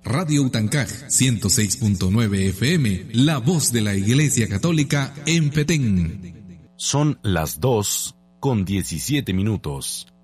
Radio Utancaj 106.9 FM, la voz de la Iglesia Católica en Petén. Son las 2:17.